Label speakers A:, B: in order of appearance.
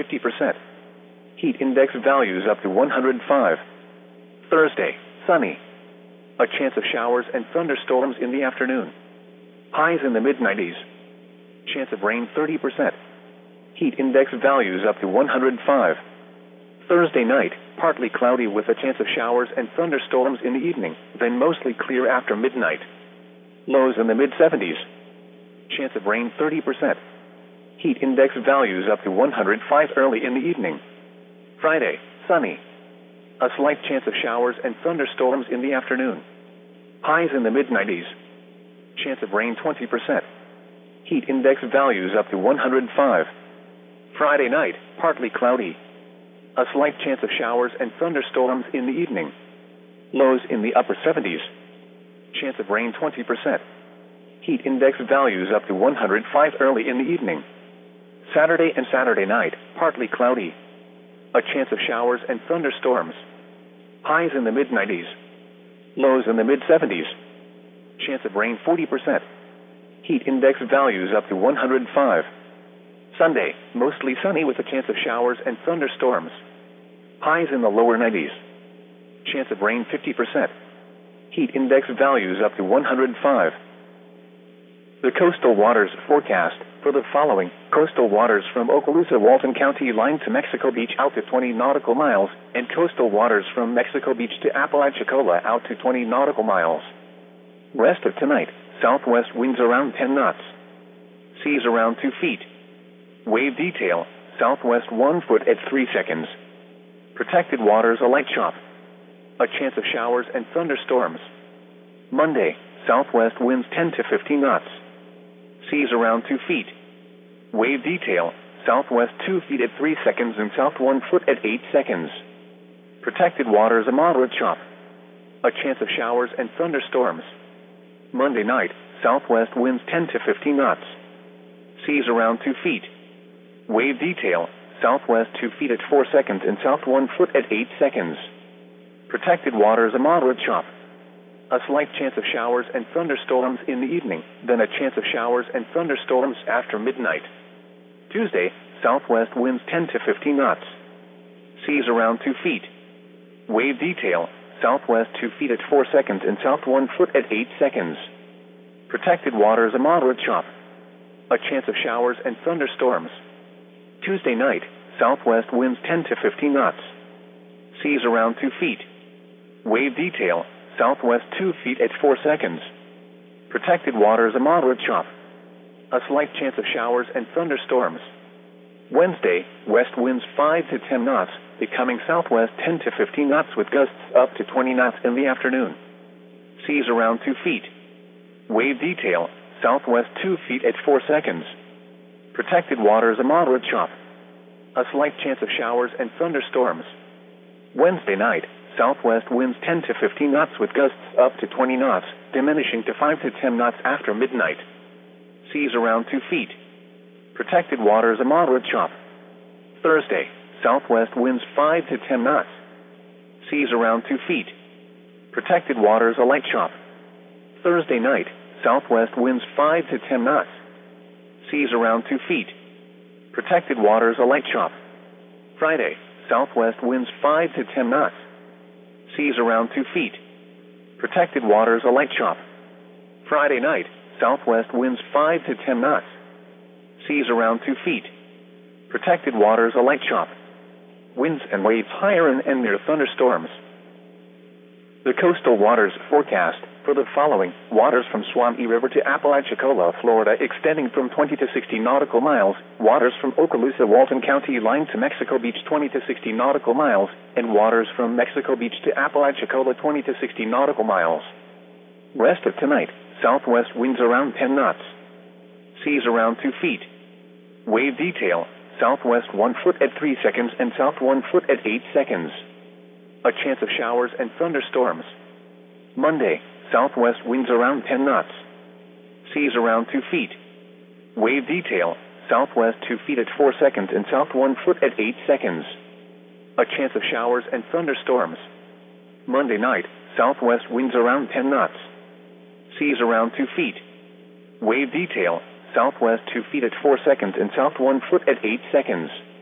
A: 50%. Heat index values up to 105. Thursday, sunny. A chance of showers and thunderstorms in the afternoon. Highs in the mid-90s. Chance of rain 30%. Heat index values up to 105. Thursday night, partly cloudy with a chance of showers and thunderstorms in the evening, then mostly clear after midnight. Lows in the mid-70s. Chance of rain 30%. Heat index values up to 105 early in the evening. Friday, sunny. A slight chance of showers and thunderstorms in the afternoon. Highs in the mid-90s. Chance of rain 20%. Heat index values up to 105. Friday night, partly cloudy. A slight chance of showers and thunderstorms in the evening. Lows in the upper 70s. Chance of rain 20%. Heat index values up to 105 early in the evening. Saturday and Saturday night, partly cloudy. A chance of showers and thunderstorms. Highs in the mid-90s. Lows in the mid-70s. Chance of rain 40%. Heat index values up to 105. Sunday, mostly sunny with a chance of showers and thunderstorms. Highs in the lower 90s. Chance of rain 50%. Heat index values up to 105. The coastal waters forecast for the following: coastal waters from Okaloosa, Walton County line to Mexico Beach out to 20 nautical miles, and coastal waters from Mexico Beach to Apalachicola out to 20 nautical miles. Rest of tonight, southwest winds around 10 knots. Seas around 2 feet. Wave detail, southwest 1 foot at 3 seconds. Protected waters a light chop. A chance of showers and thunderstorms. Monday, southwest winds 10 to 15 knots. Seas around 2 feet. Wave detail, southwest 2 feet at 3 seconds and south 1 foot at 8 seconds. Protected waters a moderate chop. A chance of showers and thunderstorms. Monday night, southwest winds 10 to 15 knots. Seas around 2 feet. Wave detail, southwest 2 feet at 4 seconds and south 1 foot at 8 seconds. Protected waters a moderate chop. A slight chance of showers and thunderstorms in the evening, then a chance of showers and thunderstorms after midnight. Tuesday, southwest winds 10 to 15 knots. Seas around 2 feet. Wave detail, southwest 2 feet at 4 seconds and south 1 foot at 8 seconds. Protected waters a moderate chop. A chance of showers and thunderstorms. Tuesday night, southwest winds 10 to 15 knots. Seas around 2 feet. Wave detail, southwest 2 feet at 4 seconds. Protected waters a moderate chop. A slight chance of showers and thunderstorms. Wednesday, west winds 5 to 10 knots, becoming southwest 10 to 15 knots with gusts up to 20 knots in the afternoon. Seas around 2 feet. Wave detail, southwest 2 feet at 4 seconds. Protected waters a moderate chop. A slight chance of showers and thunderstorms. Wednesday night, southwest winds 10 to 15 knots with gusts up to 20 knots, diminishing to 5 to 10 knots after midnight. Seas around 2 feet. Protected waters a moderate chop. Thursday, southwest winds 5 to 10 knots. Seas around 2 feet. Protected waters a light chop. Thursday night, southwest winds 5 to 10 knots. Seas around 2 feet. Protected waters a light chop. Friday, southwest winds 5 to 10 knots. Seas around 2 feet. Protected waters a light chop. Friday night, southwest winds 5 to 10 knots. Seas around 2 feet. Protected waters a light chop. Winds and waves higher and near thunderstorms. The coastal waters forecast for the following: waters from Suwannee River to Apalachicola, Florida, extending from 20 to 60 nautical miles, waters from Okaloosa, Walton County line to Mexico Beach 20 to 60 nautical miles, and waters from Mexico Beach to Apalachicola 20 to 60 nautical miles. Rest of tonight, southwest winds around 10 knots. Seas around 2 feet. Wave detail, southwest 1 foot at 3 seconds and south 1 foot at 8 seconds. A chance of showers and thunderstorms. Monday, southwest winds around 10 knots. Seas around 2 feet. Wave detail, southwest 2 feet at 4 seconds and south 1 foot at 8 seconds. A chance of showers and thunderstorms. Monday night, southwest winds around 10 knots. Seas around 2 feet. Wave detail, southwest 2 feet at 4 seconds and south 1 foot at 8 seconds.